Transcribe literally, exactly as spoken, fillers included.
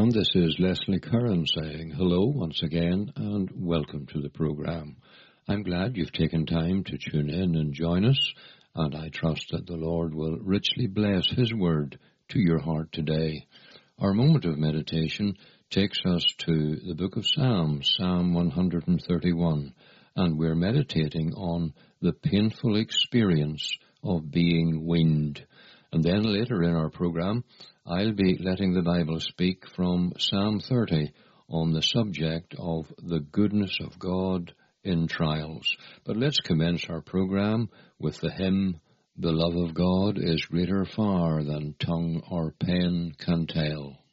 And this is Leslie Curran saying hello once again and welcome to the program. I'm glad you've taken time to tune in and join us, and I trust that the Lord will richly bless His word to your heart today. Our moment of meditation takes us to the book of Psalms, Psalm one hundred thirty-one, and we're meditating on the painful experience of being weaned. And then later in our program, I'll be letting the Bible speak from Psalm thirty on the subject of the goodness of God in trials. But let's commence our program with the hymn, "The love of God is greater far than tongue or pen can tell."